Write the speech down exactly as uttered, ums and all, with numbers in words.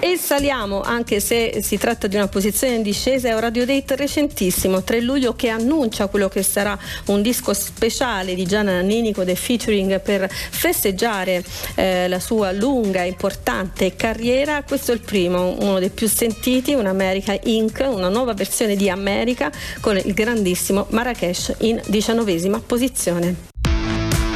E saliamo, anche se si tratta di una posizione in discesa, è un radio date recentissimo, tre luglio, che annuncia quello che sarà un disco speciale di Gianna Nannini con dei featuring per festeggiare eh, la sua lunga e importante carriera. Questo è il primo, uno dei più sentiti, un America Incorporated, una nuova versione di America con il grandissimo Marrakesh in diciannovesima posizione.